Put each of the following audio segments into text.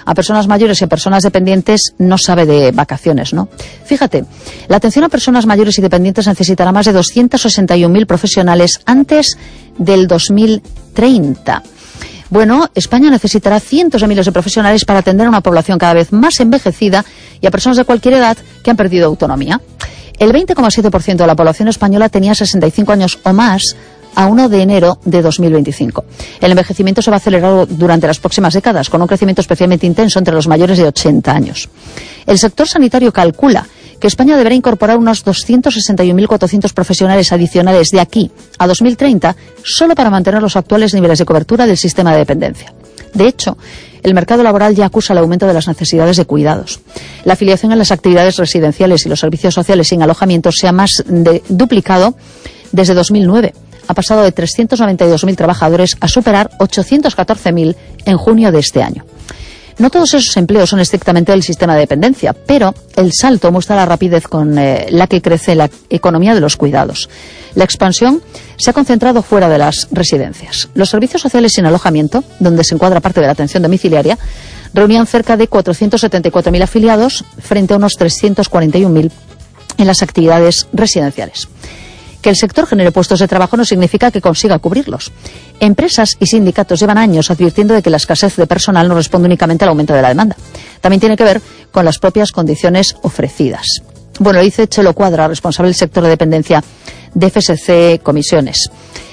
a personas mayores y a personas dependientes no sabe de vacaciones, ¿no? Fíjate, la atención a personas mayores y dependientes necesitará más de 261.000 profesionales antes del 2030. Bueno, España necesitará cientos de miles de profesionales para atender a una población cada vez más envejecida y a personas de cualquier edad que han perdido autonomía. El 20,7% de la población española tenía 65 años o más a 1 de enero de 2025. El envejecimiento se va a acelerar durante las próximas décadas, con un crecimiento especialmente intenso entre los mayores de 80 años. El sector sanitario calcula que España deberá incorporar unos 261.400 profesionales adicionales de aquí a 2030 solo para mantener los actuales niveles de cobertura del sistema de dependencia. De hecho, el mercado laboral ya acusa el aumento de las necesidades de cuidados. La afiliación a las actividades residenciales y los servicios sociales sin alojamiento se ha más duplicado desde 2009. Ha pasado de 392.000 trabajadores a superar 814.000 en junio de este año. No todos esos empleos son estrictamente del sistema de dependencia, pero el salto muestra la rapidez con la que crece la economía de los cuidados. La expansión se ha concentrado fuera de las residencias. Los servicios sociales sin alojamiento, donde se encuadra parte de la atención domiciliaria, reunían cerca de 474.000 afiliados frente a unos 341.000 en las actividades residenciales. Que el sector genere puestos de trabajo no significa que consiga cubrirlos. Empresas y sindicatos llevan años advirtiendo de que la escasez de personal no responde únicamente al aumento de la demanda. También tiene que ver con las propias condiciones ofrecidas. Bueno, lo dice Chelo Cuadra, responsable del sector de dependencia de FSC Comisiones.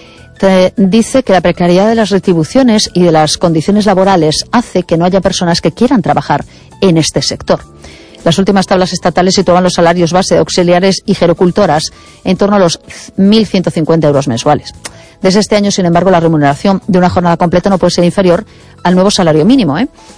Dice que la precariedad de las retribuciones y de las condiciones laborales hace que no haya personas que quieran trabajar en este sector. Las últimas tablas estatales situaban los salarios base de auxiliares y gerocultoras en torno a los 1.150 euros mensuales. Desde este año, sin embargo, la remuneración de una jornada completa no puede ser inferior al nuevo salario mínimo,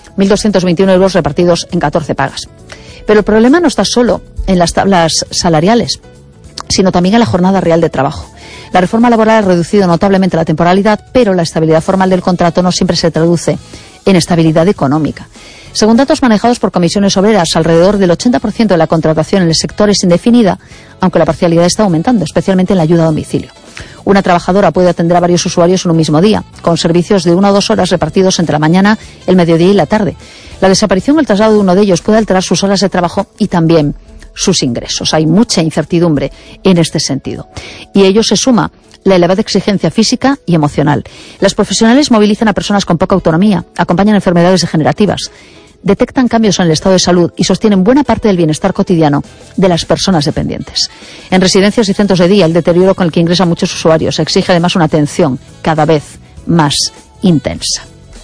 1.221 euros repartidos en 14 pagas. Pero el problema no está solo en las tablas salariales, sino también en la jornada real de trabajo. La reforma laboral ha reducido notablemente la temporalidad, pero la estabilidad formal del contrato no siempre se traduce en estabilidad económica. Según datos manejados por comisiones obreras, alrededor del 80% de la contratación en el sector es indefinida, aunque la parcialidad está aumentando, especialmente en la ayuda a domicilio. Una trabajadora puede atender a varios usuarios en un mismo día, con servicios de 1 o 2 horas repartidos entre la mañana, el mediodía y la tarde. La desaparición o el traslado de uno de ellos puede alterar sus horas de trabajo y también sus ingresos. Hay mucha incertidumbre en este sentido. Y a ello se suma la elevada exigencia física y emocional. Las profesionales movilizan a personas con poca autonomía, acompañan enfermedades degenerativas, detectan cambios en el estado de salud y sostienen buena parte del bienestar cotidiano de las personas dependientes. En residencias y centros de día, el deterioro con el que ingresan muchos usuarios exige además una atención cada vez más intensa.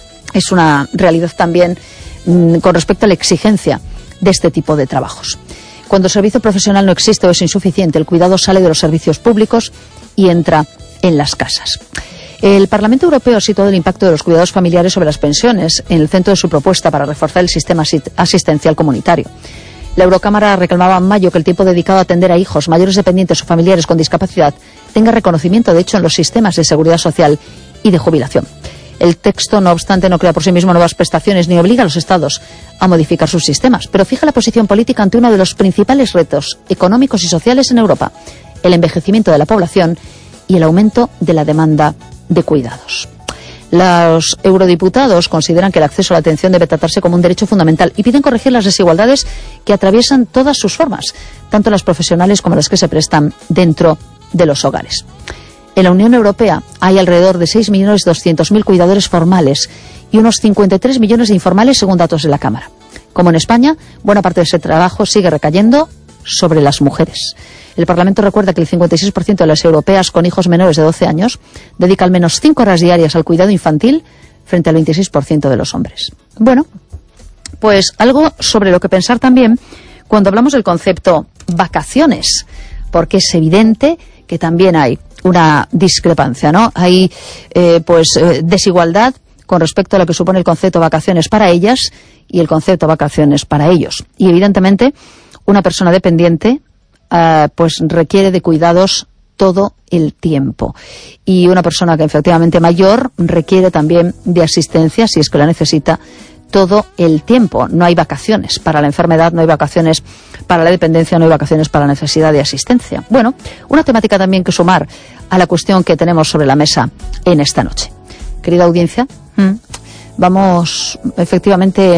Es una realidad también con respecto a la exigencia de este tipo de trabajos. Cuando el servicio profesional no existe o es insuficiente, el cuidado sale de los servicios públicos y entra en las casas. El Parlamento Europeo ha situado el impacto de los cuidados familiares sobre las pensiones en el centro de su propuesta para reforzar el sistema asistencial comunitario. La Eurocámara reclamaba en mayo que el tiempo dedicado a atender a hijos, mayores dependientes o familiares con discapacidad tenga reconocimiento, de hecho, en los sistemas de seguridad social y de jubilación. El texto, no obstante, no crea por sí mismo nuevas prestaciones ni obliga a los Estados a modificar sus sistemas, pero fija la posición política ante uno de los principales retos económicos y sociales en Europa, el envejecimiento de la población y el aumento de la demanda de cuidados. Los eurodiputados consideran que el acceso a la atención debe tratarse como un derecho fundamental y piden corregir las desigualdades que atraviesan todas sus formas, tanto las profesionales como las que se prestan dentro de los hogares. En la Unión Europea hay alrededor de 6.200.000 cuidadores formales y unos 53 millones de informales, según datos de la Cámara. Como en España, buena parte de ese trabajo sigue recayendo sobre las mujeres. El Parlamento recuerda que el 56% de las europeas con hijos menores de 12 años dedica al menos 5 horas diarias al cuidado infantil frente al 26% de los hombres. Bueno, pues algo sobre lo que pensar también cuando hablamos del concepto vacaciones, porque es evidente que también hay una discrepancia, ¿no? Hay desigualdad con respecto a lo que supone el concepto vacaciones para ellas y el concepto vacaciones para ellos. Y evidentemente una persona dependiente requiere de cuidados todo el tiempo. Y una persona que efectivamente mayor requiere también de asistencia, si es que la necesita, todo el tiempo. No hay vacaciones para la enfermedad, no hay vacaciones para la dependencia, no hay vacaciones para la necesidad de asistencia. Bueno, una temática también que sumar a la cuestión que tenemos sobre la mesa en esta noche. Querida audiencia, vamos efectivamente